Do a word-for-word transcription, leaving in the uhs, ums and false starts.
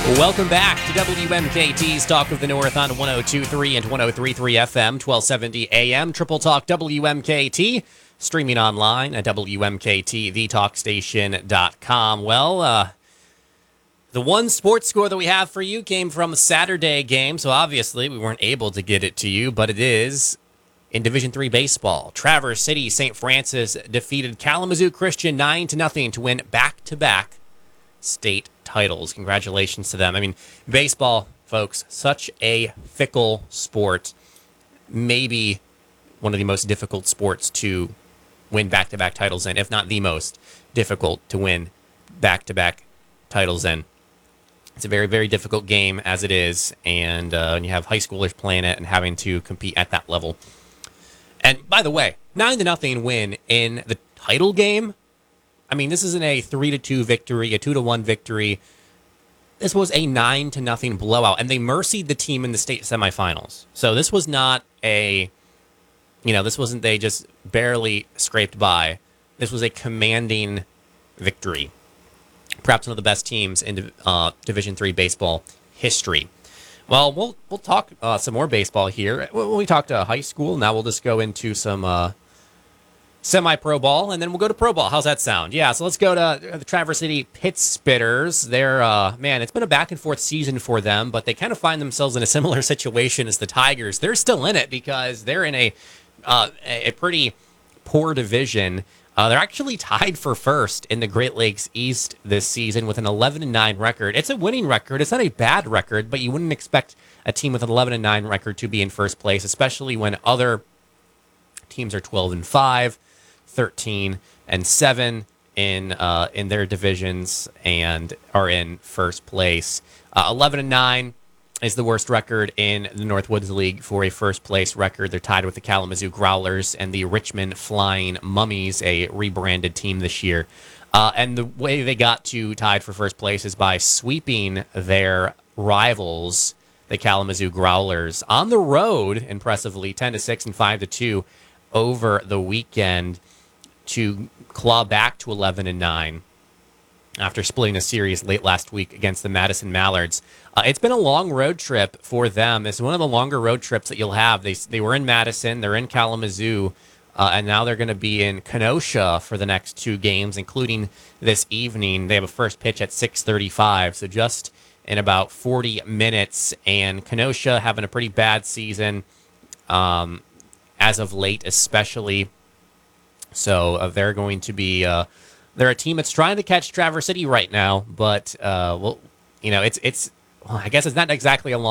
Welcome back to W M K T's Talk of the North on one oh two point three and one oh three point three F M, twelve seventy A M. Triple Talk W M K T, streaming online at W M K T the talk station dot com. Well, uh, the one sports score that we have for you came from a Saturday game, so obviously we weren't able to get it to you, but it is in Division three baseball. Traverse City Saint Francis defeated Kalamazoo Christian nine to nothing to win back-to-back state titles. Congratulations to them. I mean, baseball, folks, such a fickle sport. Maybe one of the most difficult sports to win back-to-back titles in, if not the most difficult to win back-to-back titles in. It's a very, very difficult game as it is, and uh, when you have high schoolers playing it and having to compete at that level. And by the way, nine to nothing win in the title game. I mean, this isn't a three to two victory, a two to one victory. This was a nine to nothing blowout, and they mercied the team in the state semifinals. So this was not a, you know, this wasn't they just barely scraped by. This was a commanding victory. Perhaps one of the best teams in uh, Division three baseball history. Well, we'll we'll talk uh, some more baseball here. When we talked uh, high school, now we'll just go into some uh, semi-pro ball, and then we'll go to pro ball. How's that sound? Yeah, so let's go to the Traverse City Pit Spitters. They're, uh, man, it's been a back-and-forth season for them, but they kind of find themselves in a similar situation as the Tigers. They're still in it because they're in a uh, a pretty poor division. Uh, they're actually tied for first in the Great Lakes East this season with an eleven and nine record. It's a winning record. It's not a bad record, but you wouldn't expect a team with an eleven and nine record to be in first place, especially when other teams are twelve and five, thirteen and seven in uh, in their divisions and are in first place. Uh, eleven and nine is the worst record in the Northwoods League for a first place record. They're tied with the Kalamazoo Growlers and the Richmond Flying Mummies, a rebranded team this year. Uh, and the way they got to tied for first place is by sweeping their rivals, the Kalamazoo Growlers, on the road, impressively, ten to six and five to two over the weekend to claw back to eleven and nine. After splitting a series late last week against the Madison Mallards. Uh, it's been a long road trip for them. It's one of the longer road trips that you'll have. They they were in Madison, they're in Kalamazoo, uh, and now they're going to be in Kenosha for the next two games, including this evening. They have a first pitch at six thirty-five, so just in about forty minutes. And Kenosha having a pretty bad season um, as of late, especially. So uh, they're going to be... Uh, They're a team that's trying to catch Traverse City right now, but uh, well, you know, it's it's. Well, I guess it's not exactly a long.